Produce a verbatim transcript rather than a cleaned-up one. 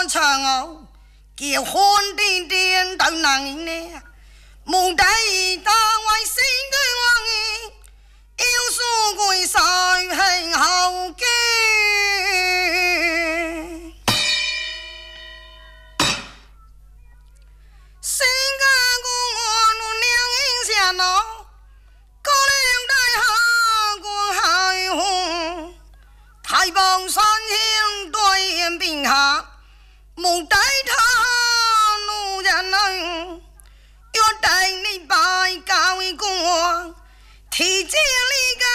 唱哦，结婚的点到男人呢，无第单位先对我呢，有数归晒幸后嘅。新家公我我两人下喏，高粱大下过海红，太保山前对眼并下，无带他怒人能，要带你拜高官，提前你个。